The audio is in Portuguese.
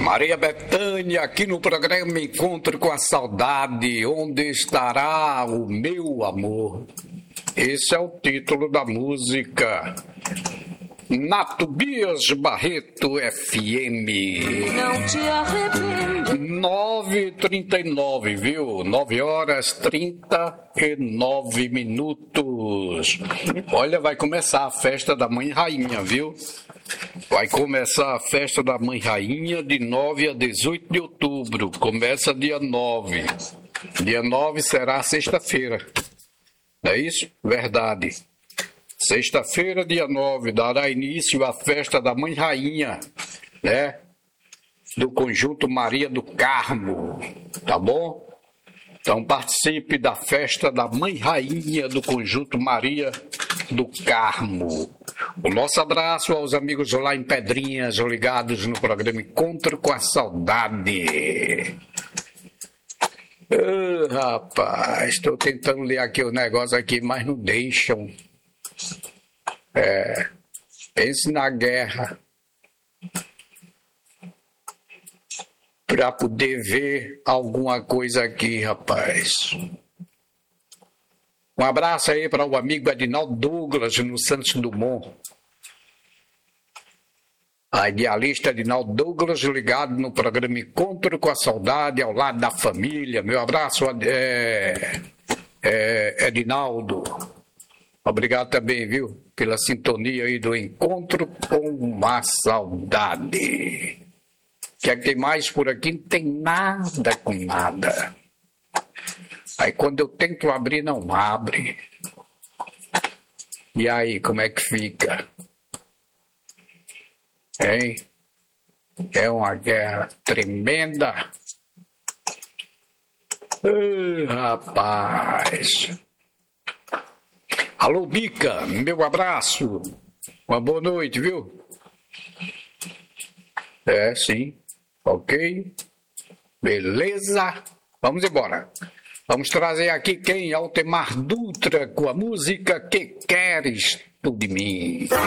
Maria Bethânia, aqui no programa Encontro com a Saudade, onde estará o meu amor? Esse é o título da música. Na Tobias Barreto FM. Não te arrependo. 9h39, viu? 9h39. Olha, vai começar a festa da Mãe Rainha, viu? Vai começar a festa da Mãe Rainha de 9 a 18 de outubro. Começa dia 9. Dia 9 será sexta-feira. Não é isso? Verdade. Sexta-feira, dia 9, dará início à festa da Mãe Rainha, né? Do Conjunto Maria do Carmo, tá bom? Então participe da festa da Mãe Rainha do Conjunto Maria do Carmo. O nosso abraço aos amigos lá em Pedrinhas, ligados no programa Encontro com a Saudade. Rapaz, estou tentando ler aqui o negócio aqui, mas não deixam. Pense na guerra para poder ver alguma coisa aqui, rapaz. Um abraço aí para o amigo Edinaldo Douglas no Santos Dumont. A idealista Edinaldo Douglas ligado no programa Encontro com a Saudade ao lado da família. Meu abraço, Edinaldo. Obrigado também, viu, pela sintonia aí do Encontro com a Saudade. O que é que tem mais por aqui? Não tem nada com nada. Aí quando eu tento abrir, não abre. E aí, como é que fica? Hein? É uma guerra tremenda. Rapaz. Alô, Bica, meu abraço. Uma boa noite, viu? Sim. Ok. Beleza. Vamos embora. Vamos trazer aqui quem? Altemar Dutra com a música Que Queres Tu de Mim.